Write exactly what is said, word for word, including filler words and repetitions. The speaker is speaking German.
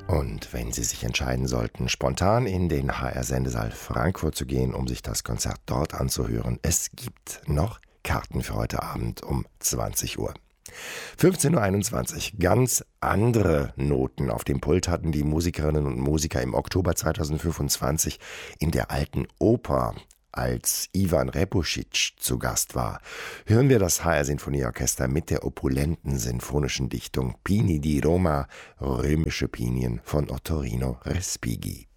Und wenn Sie sich entscheiden sollten, spontan in den H R-Sendesaal Frankfurt zu gehen, um sich das Konzert dort anzuhören, es gibt noch Karten für heute Abend um zwanzig Uhr. fünfzehn Uhr einundzwanzig. Ganz andere Noten auf dem Pult hatten die Musikerinnen und Musiker im Oktober zweitausendfünfundzwanzig in der Alten Oper, als Ivan Repušić zu Gast war. Hören wir das H R-Sinfonieorchester mit der opulenten sinfonischen Dichtung Pini di Roma, römische Pinien von Ottorino Respighi.